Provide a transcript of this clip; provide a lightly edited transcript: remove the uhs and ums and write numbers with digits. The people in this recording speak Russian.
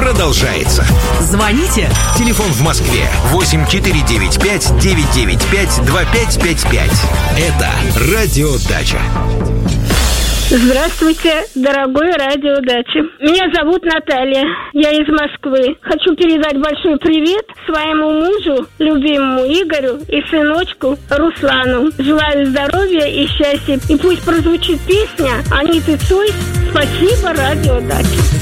продолжается. Звоните. Телефон в Москве 8495-995-2555. Это «Радиодача». Здравствуйте, дорогой радио Дача. Меня зовут Наталья, я из Москвы. Хочу передать большой привет своему мужу, любимому Игорю, и сыночку Руслану. Желаю здоровья и счастья. И пусть прозвучит песня Аниты Цой «Спасибо, радио Дача».